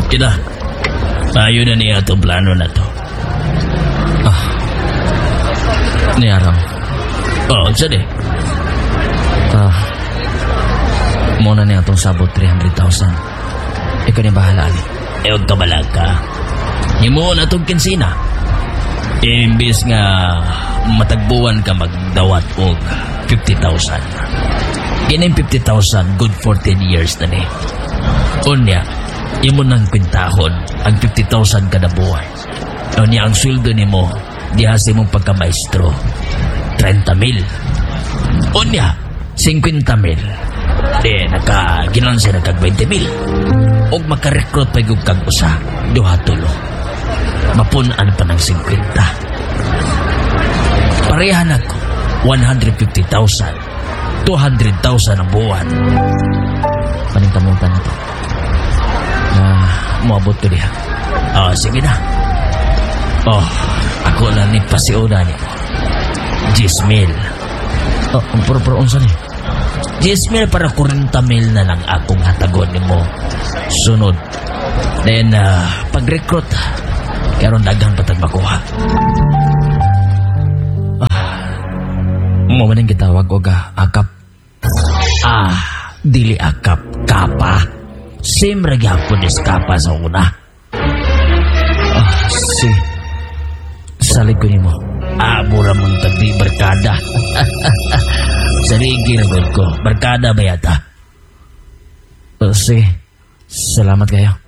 Kita, tayo na niya itong plano na to. Niyarang. Saan Muna niya itong sabot 300,000. Ikaw niya bahala, Ali. huwag ka malaga. Himo na itong kinsina. Imbis nga matagbuan ka magdawat og 50,000. Kining 50,000 good for 10 years na ni. Unya, imo nang pintahon ang 50,000 kada buwan. Unya ang sweldo nimo dihasi mong pagkamaestro 30,000. Unya 50,000. Di nakaginansi na kag 20,000. Og makarekrut pa yung kag usa duha tulo. Mapunan pa ng 50. Parehan ako 150,000, 200,000 ang buwan. Paningkamutan na to. Muabot ko diha. Sige na. Ako na ni pasiuna ni mo. 10,000. Pero unsa ni? 10,000 para 40,000 na lang akong hatagon ni mo. Sunod. Then, pag-recruit, karon daghang patag makuha. Mo man gitawag og akap. Dili akap, kapa. Same ra gyapon is kapa sa una. Salig ko nimo. Mura mong tagdi barkada. Sarigi na ko. Barkada ba yata? Salamat kayo.